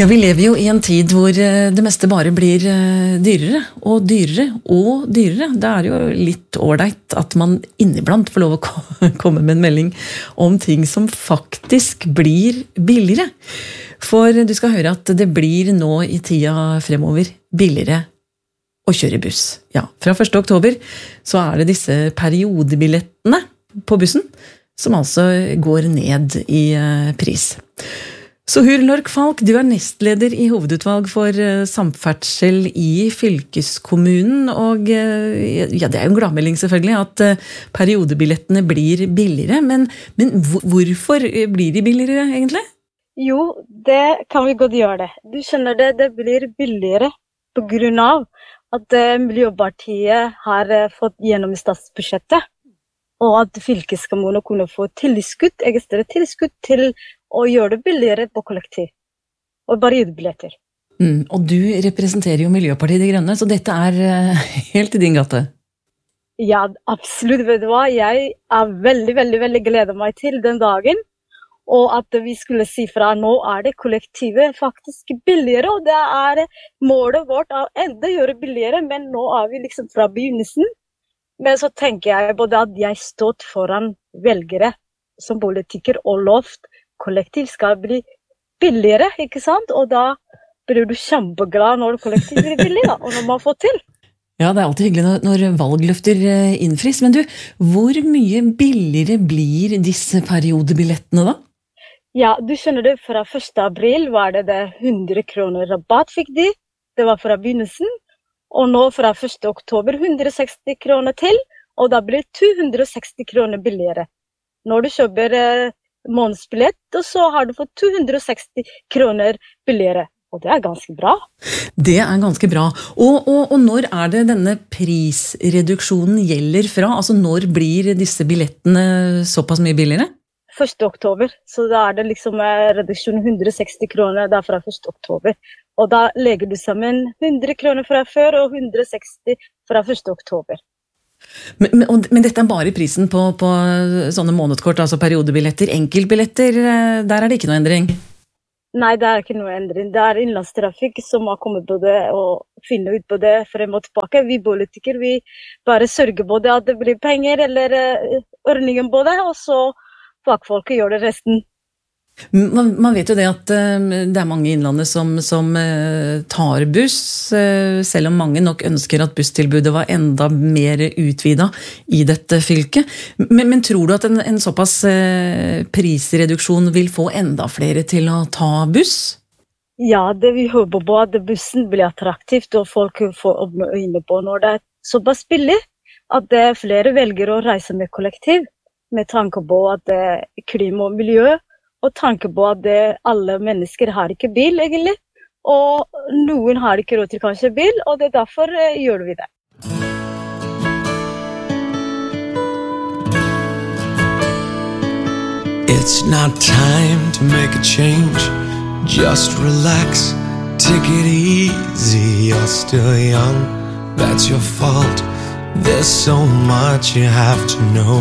Ja, vi lever jo i en tid hvor det meste bare blir dyrere og dyrere og dyrere. Det jo litt ordentlig at man inniblant får lov å komme med en melding om ting som faktisk blir billigere. For du skal høre at det blir nå i tida fremover billigere å kjøre buss. Ja, fra 1. oktober så det disse periodebillettene på bussen som altså går ned i pris. Suhur Lork Falk, du nestleder i hovedutvalg for samferdsel i fylkeskommunen, og ja, det jo en gladmelding selvfølgelig at periodebillettene blir billigere, men hvorfor blir de billigere egentlig? Jo, det kan vi godt gjøre det. Du skjønner det, det blir billigere på grunn av at Miljøpartiet har fått gjennom i statsbudsjettet, og at fylkeskommunen kunne få ekstra tilskudd til å gjøre det billigere på kollektiv og periodebilletter. Og du representerer jo Miljøpartiet De Grønne, så dette helt i din gate. Ja, absolutt. Vet du hva? Jeg veldig gleder meg til den dagen, og at vi skulle si fra nå det kollektivet faktisk billigere, og det målet vårt å enda gjøre billigere, men nå vi liksom fra begynnelsen. Men så tenker jeg både at jeg stått foran velgere som politiker og lovt kollektiv skal bli billigere, ikke sant? Og da blir du kjempeglad når kollektiv blir billig, da, og når man får til. Ja, det alltid hyggelig når valgløfter innfris, men du, hvor mye billigere blir disse periodebillettene da? Ja, du skjønner det, fra 1. april var det 100 kroner rabatt fikk de, det var fra begynnelsen, og nå fra 1. oktober 160 kroner til, og da blir 260 kroner billigere. Når du kjøper månedsbillett, og så har du fått 260 kroner billigere. Og det ganske bra. Det ganske bra. Og når det denne prisreduksjonen gjelder fra? Altså når blir disse billettene såpass mye billigere? 1. oktober, så da det liksom reduksjon 160 kroner da fra 1. oktober. Og da legger du sammen 100 kroner fra før og 160 fra 1. oktober. Men dette bare prisen på sånne månedskort, altså periodebilletter, enkeltbilletter, der det ikke noe endring? Nei, det ikke noe endring. Det innlandstrafikk som har kommet på det og finne ut på det frem og tilbake. Vi politikere, vi bare sørger på det at det blir penger eller ordningen på det, og så fagfolket gjør det resten. Man vet jo det at det mange i innlandet som tar buss, selv om mange nok ønsker at busstilbudet var enda mer utvidet i dette fylket. Men tror du at en såpass prisreduksjon vil få enda flere til å ta buss? Ja, det vi håper på at bussen blir attraktivt, og folk får øyne på når det såpass billig, at flere velger å reise med kollektiv, med tanke på at klima og miljø, og tanke på at alle mennesker har ikke bil egentlig, og noen har ikke råd til kanskje bil, og det derfor gjør vi det. It's not time to make a change, just relax, take it easy, you're still young, that's your fault, there's so much you have to know.